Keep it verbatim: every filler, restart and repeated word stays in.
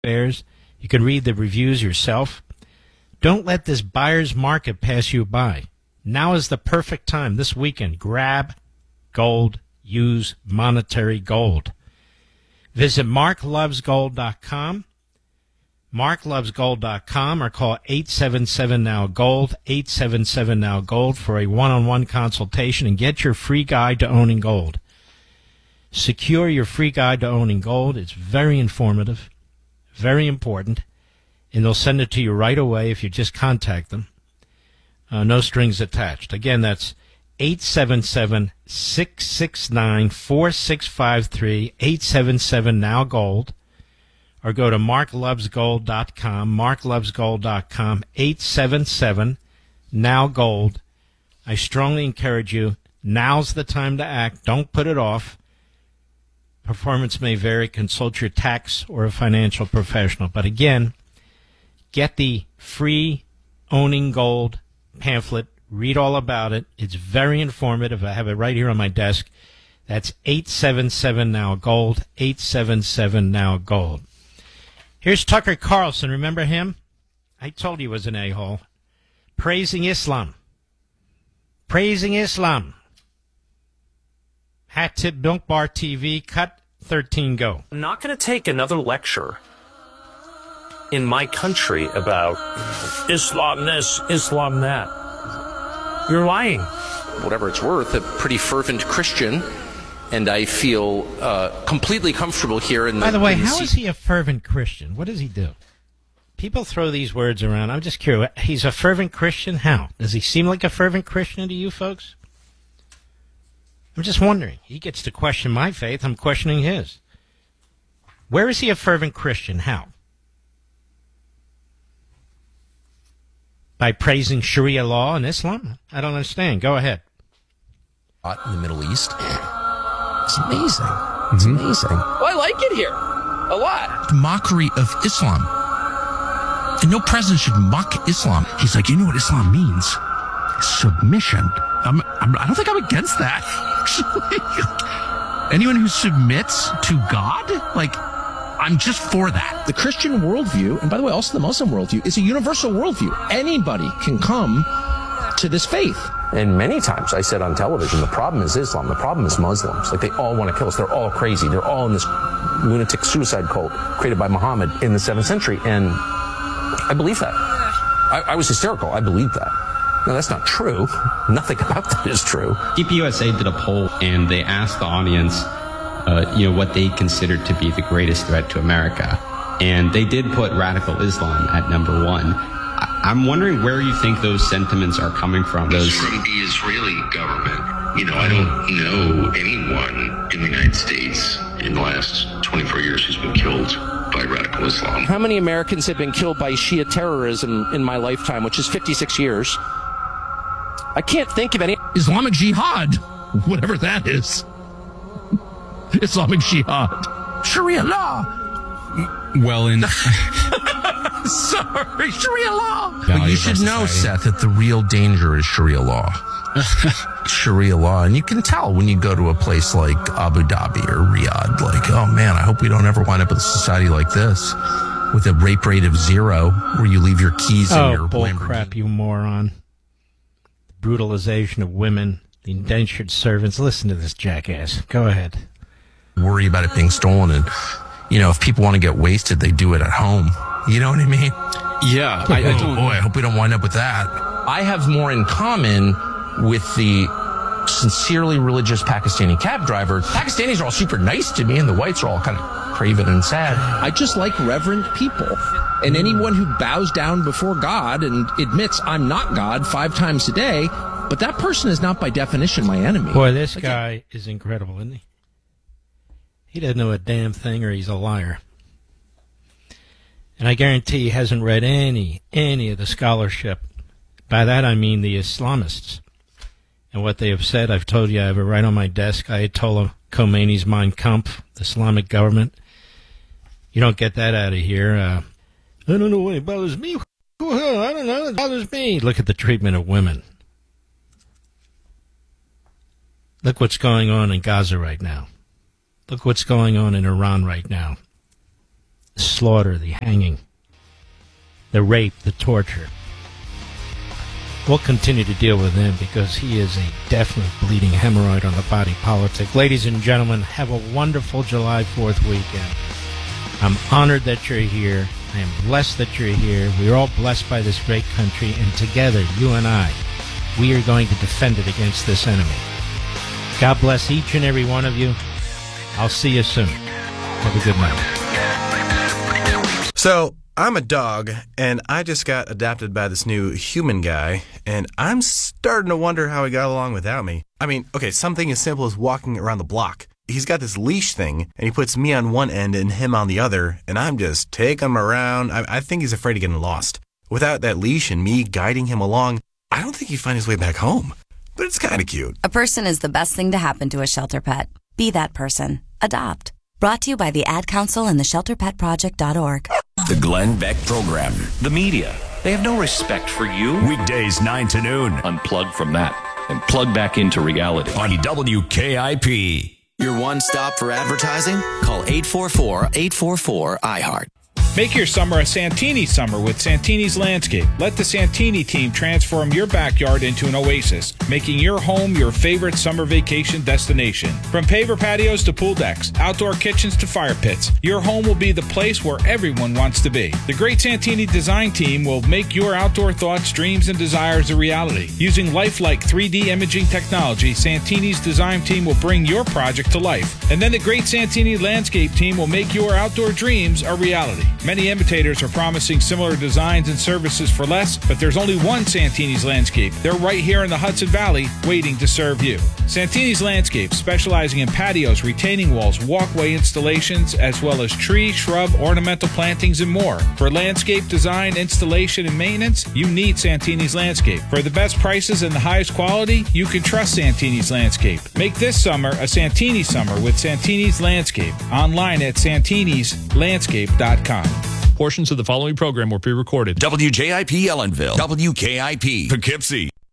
bears. You can read the reviews yourself. Don't let this buyer's market pass you by. Now is the perfect time. This weekend, grab gold. Use monetary gold. Visit mark loves gold dot com. mark loves gold dot com or call eight seven seven now gold, eight seven seven now gold for a one-on-one consultation and get your free guide to owning gold. Secure your free guide to owning gold. It's very informative, very important, and they'll send it to you right away if you just contact them. Uh, no strings attached. Again, that's eight seven seven, six six nine, four six five three, eight seven seven now gold. Or go to mark loves gold dot com, mark loves gold dot com, eight seven seven now gold. I strongly encourage you, now's the time to act. Don't put it off. Performance may vary. Consult your tax or a financial professional. But again, get the free Owning Gold pamphlet. Read all about it. It's very informative. I have it right here on my desk. That's eight seven seven now gold, eight seven seven now gold. Here's Tucker Carlson. Remember him? I told you he was an a-hole. Praising Islam. Praising Islam. Hat tip, Milk Bar T V, cut thirteen, go. I'm not going to take another lecture in my country about Islam this, Islam that. You're lying. Whatever it's worth, a pretty fervent Christian. And I feel uh, completely comfortable here. In the, By the way, in the how seat. is he a fervent Christian? What does he do? People throw these words around. I'm just curious. He's a fervent Christian? How? Does he seem like a fervent Christian to you folks? I'm just wondering. He gets to question my faith. I'm questioning his. Where is he a fervent Christian? How? By praising Sharia law and Islam? I don't understand. Go ahead. In the Middle East. It's amazing. It's mm-hmm. amazing. Well, I like it here a lot. The mockery of Islam. And no president should mock Islam. He's like, you know what Islam means? Submission. I'm, I'm, I don't think I'm against that, actually. Anyone who submits to God, like, I'm just for that. The Christian worldview, and by the way, also the Muslim worldview, is a universal worldview. Anybody can come to this faith. And many times I said on television, the problem is Islam. The problem is Muslims. Like, they all want to kill us. They're all crazy. They're all in this lunatic suicide cult created by Muhammad in the seventh century. And I believe that. I, I was hysterical. I believed that. No, that's not true. Nothing about that is true. Keep U S A did a poll, and they asked the audience, uh, you know, what they considered to be the greatest threat to America. And they did put radical Islam at number one. I'm wondering where you think those sentiments are coming from. Those from the Israeli government. You know, I don't know anyone in the United States in the last twenty-four years who's been killed by radical Islam. How many Americans have been killed by Shia terrorism in my lifetime, which is fifty-six years? I can't think of any. Islamic Jihad, whatever that is. Islamic Jihad. Sharia law. Well, in... Sorry, Sharia law. But you should know, Seth, that the real danger is Sharia law. Sharia law. And you can tell when you go to a place like Abu Dhabi or Riyadh, like, oh man, I hope we don't ever wind up with a society like this with a rape rate of zero where you leave your keys oh, in your bull Lamborghini. Crap, you moron. The brutalization of women, the indentured servants. Listen to this jackass. Go ahead. Worry about it being stolen. And, you know, if people want to get wasted, they do it at home. You know what I mean? Yeah. Oh, I, I don't, boy, I hope we don't wind up with that. I have more in common with the sincerely religious Pakistani cab driver. Pakistanis are all super nice to me, and the whites are all kind of craven and sad. I just like reverent people. And anyone who bows down before God and admits I'm not God five times a day, but that person is not by definition my enemy. Boy, this like, guy is incredible, isn't he? He doesn't know a damn thing, or he's a liar. And I guarantee he hasn't read any, any of the scholarship. By that I mean the Islamists. And what they have said, I've told you, I have it right on my desk. Ayatollah Khomeini's Mein Kampf, the Islamic government. You don't get that out of here. Uh, I don't know why it bothers me. I don't know, it bothers me. Look at the treatment of women. Look what's going on in Gaza right now. Look what's going on in Iran right now. the slaughter, the hanging, the rape, the torture. We'll continue to deal with him because he is a definite bleeding hemorrhoid on the body politic. Ladies and gentlemen, have a wonderful July fourth weekend. I'm honored that you're here. I am blessed that you're here. We're all blessed by this great country, and together, you and I, we are going to defend it against this enemy. God bless each and every one of you. I'll see you soon. Have a good night. So, I'm a dog, and I just got adopted by this new human guy, and I'm starting to wonder how he got along without me. I mean, okay, something as simple as walking around the block. He's got this leash thing, and he puts me on one end and him on the other, and I'm just taking him around. I, I think he's afraid of getting lost. Without that leash and me guiding him along, I don't think he'd find his way back home. But it's kind of cute. A person is the best thing to happen to a shelter pet. Be that person. Adopt. Brought to you by the Ad Council and the shelter pet project dot org. The Glenn Beck Program. The media. They have no respect for you. Weekdays nine to noon. Unplug from that and plug back into reality. On W K I P. Your one stop for advertising? Call eight four four, eight four four, I heart. Make your summer a Santini summer with Santini's Landscape. Let the Santini team transform your backyard into an oasis, making your home your favorite summer vacation destination. From paver patios to pool decks, outdoor kitchens to fire pits, your home will be the place where everyone wants to be. The great Santini design team will make your outdoor thoughts, dreams, and desires a reality. Using lifelike three D imaging technology, Santini's design team will bring your project to life. And then the great Santini Landscape team will make your outdoor dreams a reality. Many imitators are promising similar designs and services for less, but there's only one Santini's Landscape. They're right here in the Hudson Valley, waiting to serve you. Santini's Landscape, specializing in patios, retaining walls, walkway installations, as well as tree, shrub, ornamental plantings, and more. For landscape design, installation, and maintenance, you need Santini's Landscape. For the best prices and the highest quality, you can trust Santini's Landscape. Make this summer a Santini summer with Santini's Landscape. Online at santinis landscape dot com. Portions of the following program were pre-recorded. W J I P Ellenville. W K I P Poughkeepsie.